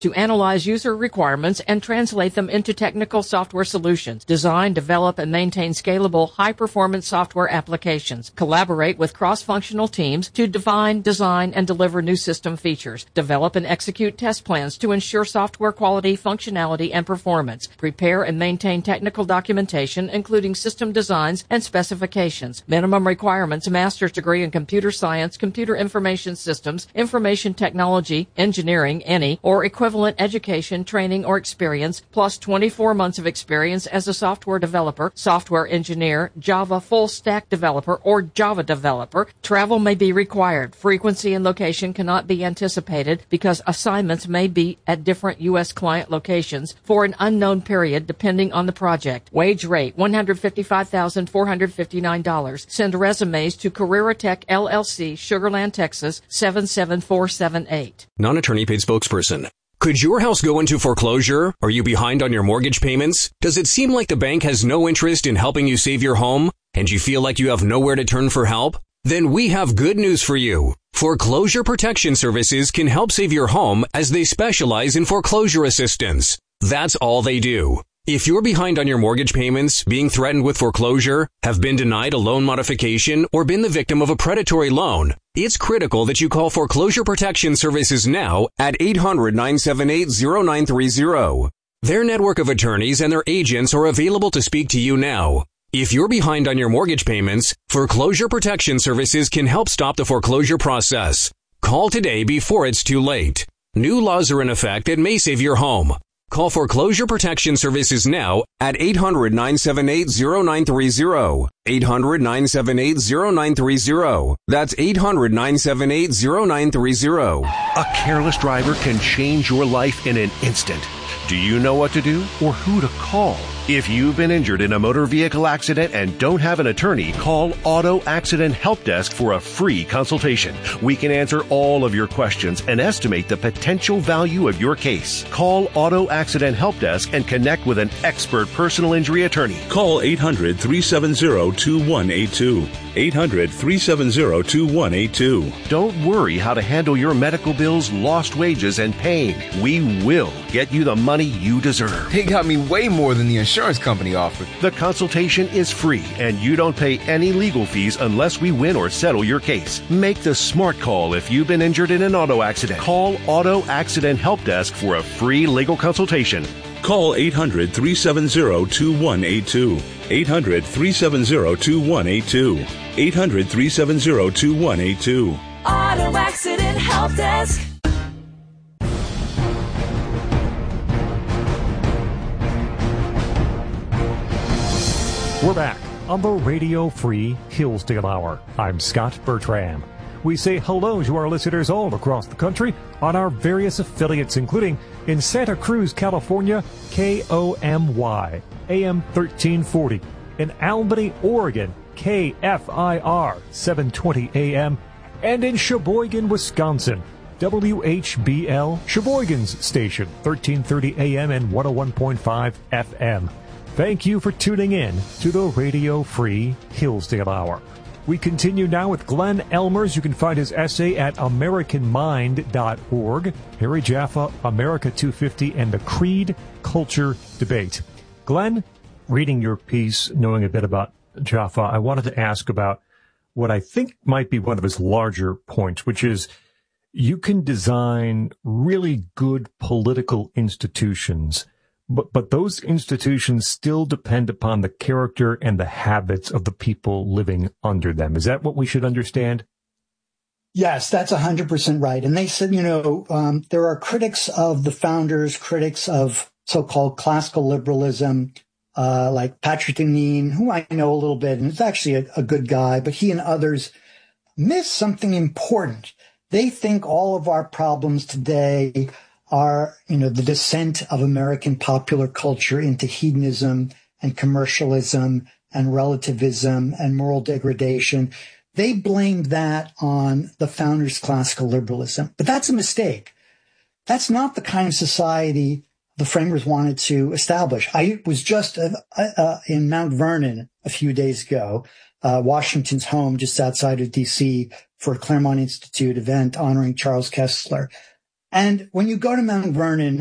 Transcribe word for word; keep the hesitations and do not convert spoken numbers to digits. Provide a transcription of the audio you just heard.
to analyze user requirements and translate them into technical software solutions. Design, develop, and maintain scalable, high-performance software applications. Collaborate with cross-functional teams to define, design, and deliver new system features. Develop and execute test plans to ensure software quality, functionality, and performance. Prepare and maintain technical documentation, including system designs and specifications. Minimum requirements: a master's degree in computer science, computer information systems, information technology, engineering, any, or equivalent education, training, or experience, plus twenty-four months of experience as a software developer, software engineer, Java full stack developer, or Java developer. Travel may be required. Frequency and location cannot be anticipated because assignments may be at different U S client locations for an unknown period depending on the project. Wage rate, one hundred fifty-five thousand four hundred fifty-nine dollars. Send resumes to Carrera Tech L L C, Sugar Land, Texas, seven seven four seven eight. Non-attorney paid spokesperson. Could your house go into foreclosure? Are you behind on your mortgage payments? Does it seem like the bank has no interest in helping you save your home? And you feel like you have nowhere to turn for help? Then we have good news for you. Foreclosure Protection Services can help save your home as they specialize in foreclosure assistance. That's all they do. If you're behind on your mortgage payments, being threatened with foreclosure, have been denied a loan modification, or been the victim of a predatory loan, it's critical that you call Foreclosure Protection Services now at eight hundred, nine seven eight, zero nine three zero. Their network of attorneys and their agents are available to speak to you now. If you're behind on your mortgage payments, Foreclosure Protection Services can help stop the foreclosure process. Call today before it's too late. New laws are in effect that may save your home. Call Foreclosure Protection Services now at eight hundred, nine seven eight, zero nine three zero. eight hundred, nine seven eight, zero nine three zero. That's eight hundred, nine seven eight, zero nine three zero. A careless driver can change your life in an instant. Do you know what to do or who to call? If you've been injured in a motor vehicle accident and don't have an attorney, call Auto Accident Help Desk for a free consultation. We can answer all of your questions and estimate the potential value of your case. Call Auto Accident Help Desk and connect with an expert personal injury attorney. Call eight hundred, three seven zero, two one eight two. eight hundred, three seven zero, two one eight two. Don't worry how to handle your medical bills, lost wages, and pain. We will get you the money you deserve. They got me way more than the insurance company offered. The consultation is free, and you don't pay any legal fees unless we win or settle your case. Make the smart call if you've been injured in an auto accident. Call Auto Accident Help Desk for a free legal consultation. Call eight hundred, three seven zero, two one eight two. eight hundred, three seven zero, two one eight two. eight hundred, three seven zero, two one eight two. Auto Accident Help Desk. We're back on the Radio Free Hillsdale Hour. I'm Scott Bertram. We say hello to our listeners all across the country on our various affiliates, including in Santa Cruz, California, K O M Y, A M thirteen forty. In Albany, Oregon, K F I R, seven twenty A M. And in Sheboygan, Wisconsin, W H B L, Sheboygan's station, thirteen thirty A M and one oh one point five F M. Thank you for tuning in to the Radio Free Hillsdale Hour. We continue now with Glenn Elmers. You can find his essay at American Mind dot org. Harry Jaffa, America two fifty, and the Creed Culture Debate. Glenn, reading your piece, knowing a bit about Jaffa, I wanted to ask about what I think might be one of his larger points, which is you can design really good political institutions, But but those institutions still depend upon the character and the habits of the people living under them. Is that what we should understand? Yes, that's one hundred percent right. And they said, you know, um, there are critics of the founders, critics of so-called classical liberalism, uh, like Patrick Deneen, who I know a little bit, and is actually a, a good guy, but he and others miss something important. They think all of our problems today are, you know, the descent of American popular culture into hedonism and commercialism and relativism and moral degradation. They blamed that on the founders' classical liberalism. But that's a mistake. That's not the kind of society the framers wanted to establish. I was just uh, uh, in Mount Vernon a few days ago, uh, Washington's home just outside of D C, for a Claremont Institute event honoring Charles Kessler. And when you go to Mount Vernon,